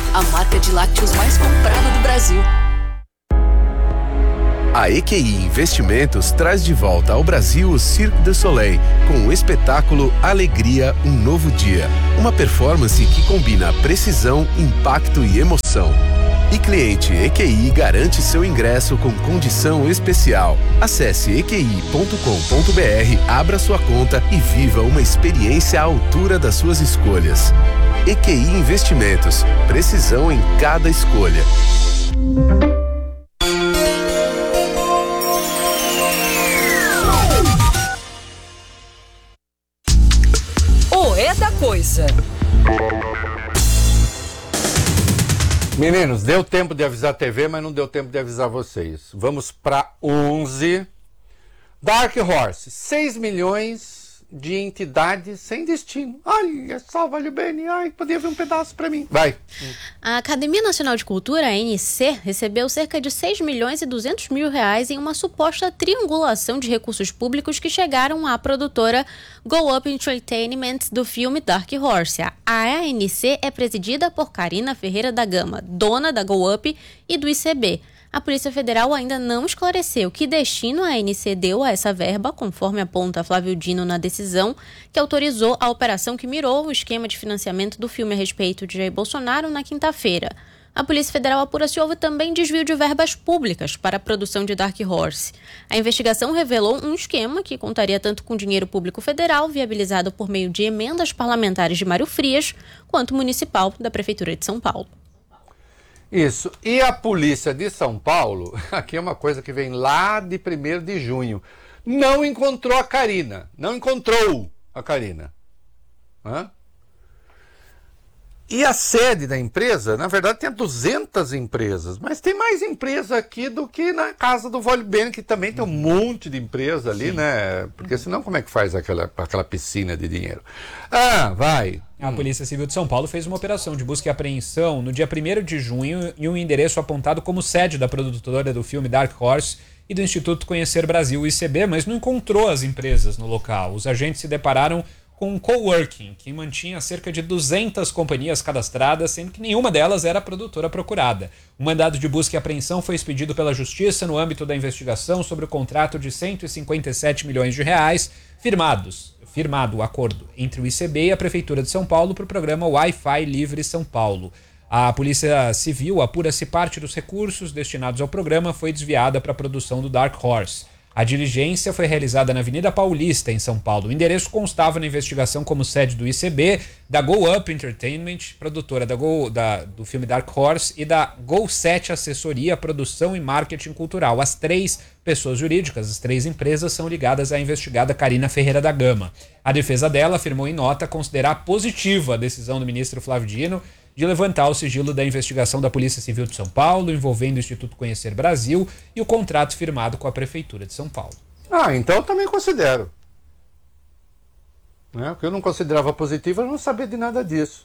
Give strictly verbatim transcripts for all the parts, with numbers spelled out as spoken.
a marca de lácteos mais comprada do Brasil. A E Q I Investimentos traz de volta ao Brasil o Cirque du Soleil, com o espetáculo Alegria, um Novo Dia. Uma performance que combina precisão, impacto e emoção. E cliente E Q I garante seu ingresso com condição especial. Acesse e q i ponto com ponto b r, abra sua conta e viva uma experiência à altura das suas escolhas. E Q I Investimentos, precisão em cada escolha. O É da Coisa. Meninos, deu tempo de avisar a T V, mas não deu tempo de avisar vocês. Vamos para onze. Dark Horse, seis milhões de entidades sem destino. Olha só, vale bem. Ai, podia vir um pedaço para mim. Vai. A Academia Nacional de Cultura, a A N C, recebeu cerca de seis milhões e duzentos mil reais em uma suposta triangulação de recursos públicos que chegaram à produtora Go Up Entertainment do filme Dark Horse. A A N C é presidida por Karina Ferreira da Gama, dona da Go Up e do I C B. A Polícia Federal ainda não esclareceu que destino a A N C deu a essa verba, conforme aponta Flávio Dino na decisão que autorizou a operação que mirou o esquema de financiamento do filme a respeito de Jair Bolsonaro na quinta-feira. A Polícia Federal apura se houve também desvio de verbas públicas para a produção de Dark Horse. A investigação revelou um esquema que contaria tanto com dinheiro público federal, viabilizado por meio de emendas parlamentares de Mário Frias, quanto municipal da Prefeitura de São Paulo. Isso. E a polícia de São Paulo, aqui é uma coisa que vem lá de primeiro de junho, não encontrou a Karina. Não encontrou a Karina. Hã? E a sede da empresa, na verdade, tem duzentas empresas, mas tem mais empresa aqui do que na casa do Vale Bene, que também tem um monte de empresa ali, sim, né? Porque senão como é que faz aquela, aquela piscina de dinheiro? Ah, vai. A Polícia Civil de São Paulo fez uma operação de busca e apreensão no dia primeiro de junho em um endereço apontado como sede da produtora do filme Dark Horse e do Instituto Conhecer Brasil, I C B, mas não encontrou as empresas no local. Os agentes se depararam com um coworking que mantinha cerca de duzentas companhias cadastradas, sendo que nenhuma delas era a produtora procurada. O mandado de busca e apreensão foi expedido pela Justiça no âmbito da investigação sobre o contrato de cento e cinquenta e sete milhões de reais firmados, firmado o acordo entre o I C B e a Prefeitura de São Paulo para o programa Wi-Fi Livre São Paulo. A Polícia Civil apura se parte dos recursos destinados ao programa foi desviada para a produção do Dark Horse. A diligência foi realizada na Avenida Paulista, em São Paulo. O endereço constava na investigação como sede do I C B, da Go Up Entertainment, produtora da Go, da, do filme Dark Horse, e da Go sete Assessoria, Produção e Marketing Cultural. As três pessoas jurídicas, as três empresas, são ligadas à investigada Karina Ferreira da Gama. A defesa dela afirmou em nota considerar positiva a decisão do ministro Flávio Dino de levantar o sigilo da investigação da Polícia Civil de São Paulo, envolvendo o Instituto Conhecer Brasil e o contrato firmado com a Prefeitura de São Paulo. Ah, então eu também considero. Né? Porque eu não considerava positivo, eu não sabia de nada disso.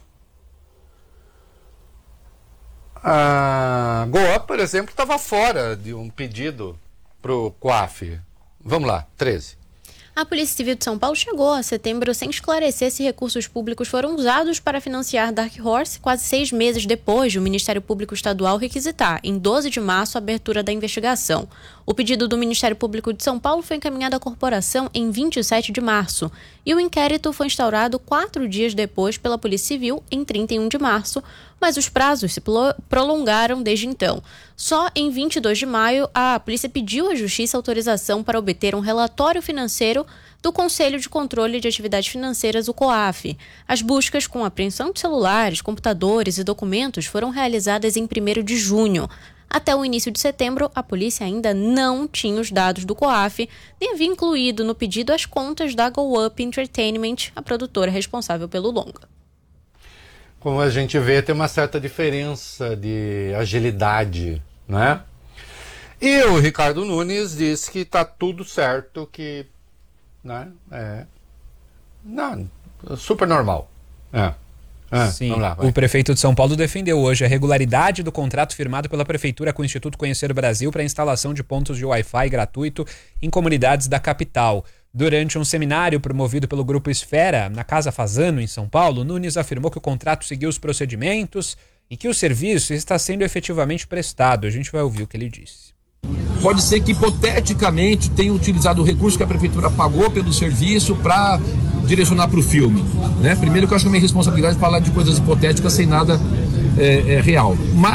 A Go Up, por exemplo, estava fora de um pedido para o C O A F. Vamos lá, treze. A Polícia Civil de São Paulo chegou a setembro sem esclarecer se recursos públicos foram usados para financiar Dark Horse, quase seis meses depois de o Ministério Público Estadual requisitar, em doze de março, a abertura da investigação. O pedido do Ministério Público de São Paulo foi encaminhado à corporação em vinte e sete de março, e o inquérito foi instaurado quatro dias depois pela Polícia Civil, em trinta e um de março, mas os prazos se prolongaram desde então. Só em vinte e dois de maio, a polícia pediu à Justiça autorização para obter um relatório financeiro do Conselho de Controle de Atividades Financeiras, o C O A F. As buscas com apreensão de celulares, computadores e documentos foram realizadas em primeiro de junho. Até o início de setembro, a polícia ainda não tinha os dados do C O A F, nem havia incluído no pedido as contas da Go Up Entertainment, a produtora responsável pelo longa. Como a gente vê, tem uma certa diferença de agilidade, né? E o Ricardo Nunes disse que está tudo certo, que, né, é, não, super normal. É. Ah, Sim, vamos lá, o prefeito de São Paulo defendeu hoje a regularidade do contrato firmado pela Prefeitura com o Instituto Conhecer Brasil para a instalação de pontos de Wi-Fi gratuito em comunidades da capital. Durante um seminário promovido pelo Grupo Esfera, na Casa Fazano, em São Paulo, Nunes afirmou que o contrato seguiu os procedimentos e que o serviço está sendo efetivamente prestado. A gente vai ouvir o que ele disse. Pode ser que hipoteticamente tenha utilizado o recurso que a prefeitura pagou pelo serviço para direcionar para o filme, né? Primeiro que eu acho que é minha responsabilidade falar de coisas hipotéticas sem nada é, é, real. Mas